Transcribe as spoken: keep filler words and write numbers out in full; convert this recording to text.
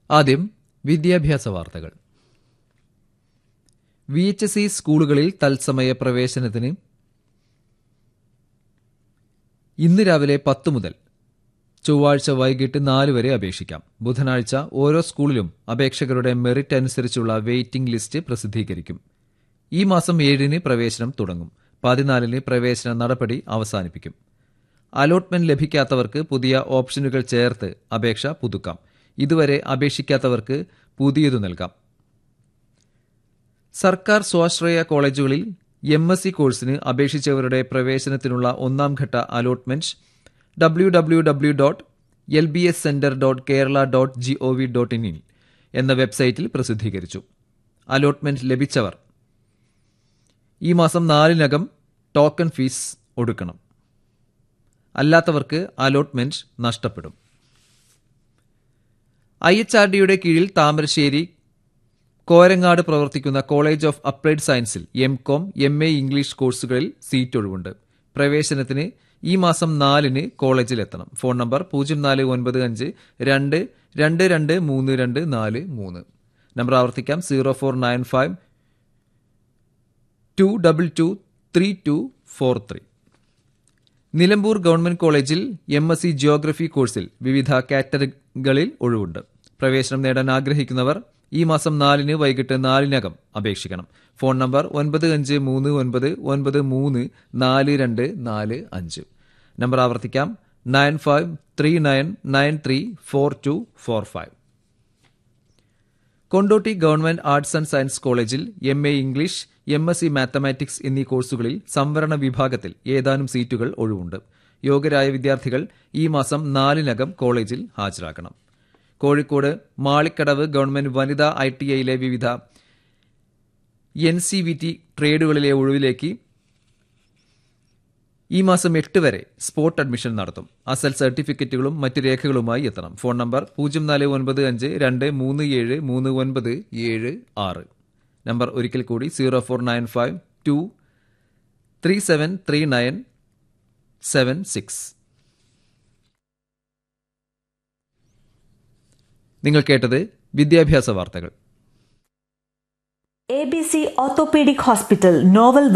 ആദ്യം വിദ്യാഭ്യാസ വാർത്തകൾ. വി എച്ച് എസ് ഇ സ്കൂളുകളിൽ തത്സമയ പ്രവേശനത്തിന് ഇന്ന് രാവിലെ പത്ത് മുതൽ ചൊവ്വാഴ്ച വൈകിട്ട് നാല് വരെ അപേക്ഷിക്കാം. ബുധനാഴ്ച ഓരോ സ്കൂളിലും അപേക്ഷകരുടെ മെറിറ്റ് അനുസരിച്ചുള്ള വെയിറ്റിംഗ് ലിസ്റ്റ് പ്രസിദ്ധീകരിക്കും. ഈ മാസം ഏഴിന് പ്രവേശനം തുടങ്ങും. പതിനാലിന് പ്രവേശന നടപടി അവസാനിപ്പിക്കും. അലോട്ട്മെന്റ് ലഭിക്കാത്തവർക്ക് പുതിയ ഓപ്ഷനുകൾ ചേർത്ത് അപേക്ഷ പുതുക്കാം. ഇതുവരെ അപേക്ഷിക്കാത്തവർക്ക് പുതിയതു നൽകാം. സർക്കാർ സ്വാശ്രയ കോളേജുകളിൽ എം എസ് സി കോഴ്സിന് അപേക്ഷിച്ചവരുടെ പ്രവേശനത്തിനുള്ള ഒന്നാം ഘട്ട allotment W W W dot L B S centre dot Kerala dot G O V dot in എന്ന വെബ്സൈറ്റിൽ പ്രസിദ്ധീകരിച്ചു. അലോട്ട്മെന്റ് ലഭിച്ചവർ ഈ മാസം നാലിനകം ടോക്കൺ ഫീസ് ഒടുക്കണം. അല്ലാത്തവർക്ക് അലോട്ട്മെന്റ് നഷ്ടപ്പെടും. ഐ എച്ച് ആർ ഡിയുടെ കീഴിൽ താമരശ്ശേരി കോരങ്ങാട് പ്രവർത്തിക്കുന്ന കോളേജ് ഓഫ് അപ്ലൈഡ് സയൻസിൽ M com M A English കോഴ്സുകളിൽ സീറ്റ് ഒഴിവുണ്ട്. പ്രവേശനത്തിന് ഈ മാസം നാലിന് കോളേജിലെത്തണം. ഫോൺ നമ്പർ പൂജ്യം നാല് ഒൻപത് അഞ്ച് രണ്ട് രണ്ട് രണ്ട് മൂന്ന് രണ്ട് നാല് മൂന്ന്. നമ്പർ ആവർത്തിക്കാം: zero four nine five to double two three to four three. Nilambur government കോളേജിൽ എം എസ് സി ജിയോഗ്രഫി കോഴ്സിൽ വിവിധ കാറ്റഗറികളിൽ ഒഴിവുണ്ട്. പ്രവേശനം നേടാൻ ആഗ്രഹിക്കുന്നവർ ഈ മാസം നാലിന് വൈകിട്ട് നാലിനകം അപേക്ഷിക്കണം. ഫോൺ നമ്പർ ഒൻപത് അഞ്ച് മൂന്ന് ഒൻപത് ഒൻപത് മൂന്ന് നാല് രണ്ട് നാല് അഞ്ച്. നമ്പർ ആവർത്തിക്കാം: nine five three nine nine three four to four five. Kondotty government arts and science കോളേജിൽ M A English, M S C mathematics എന്നീ കോഴ്സുകളിൽ സംവരണ വിഭാഗത്തിൽ ഏതാനും സീറ്റുകൾ ഒഴിവുണ്ട്. യോഗ്യരായ വിദ്യാർത്ഥികൾ ഈ മാസം നാലിനകം കോളേജിൽ ഹാജരാക്കണം. കോഴിക്കോട് മാളിക്കടവ് ഗവൺമെന്റ് വനിതാ ഐ ടി ഐയിലെ വിവിധ എൻ സി വി ടി ട്രേഡുകളിലെ ഒഴിവിലേക്ക് ഈ മാസം എട്ട് വരെ സ്പോട്ട് അഡ്മിഷൻ നടത്തും. അസൽ സർട്ടിഫിക്കറ്റുകളും മറ്റ് രേഖകളുമായി എത്തണം. ഫോൺ നമ്പർ പൂജ്യം നാല് ഒൻപത് അഞ്ച് രണ്ട് മൂന്ന് ഏഴ് മൂന്ന് ഒൻപത് ഏഴ് ആറ്. നമ്പർ ഒരിക്കൽ കൂടി: zero four nine five to three seven three nine seven six. നിങ്ങൾ കേട്ടത് വിദ്യാഭ്യാസ വാർത്തകൾ. A B C orthopaedic hospital novel